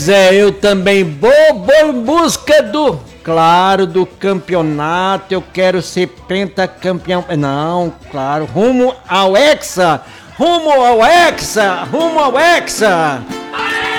Zé, eu também vou em busca do campeonato. Eu quero ser pentacampeão. Não, claro, rumo ao Hexa.